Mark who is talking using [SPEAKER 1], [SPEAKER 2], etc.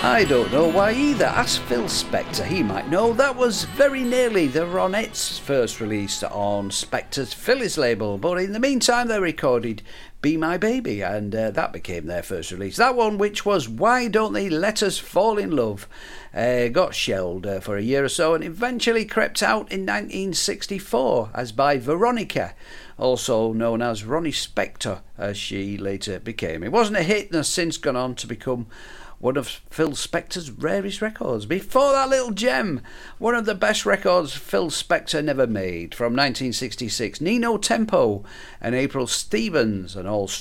[SPEAKER 1] I don't know why either. Ask Phil Spector, he might know. That was very nearly the Ronettes' first release on Spector's Phillies label, but in the meantime they recorded Be My Baby, and that became their first release. That one, which was Why Don't They Let Us Fall in Love, got shelved for a year or so and eventually crept out in 1964 as by Veronica, also known as Ronnie Spector, as she later became. It wasn't a hit and has since gone on to become one of Phil Spector's rarest records. Before that little gem, one of the best records Phil Spector never made, from 1966, Nino Tempo and April Stevens, and all